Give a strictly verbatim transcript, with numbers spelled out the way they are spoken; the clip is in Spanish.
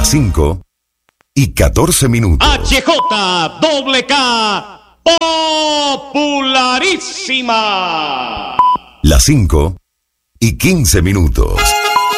Las cinco y catorce minutos. H J K K Popularísima. Las cinco y quince minutos.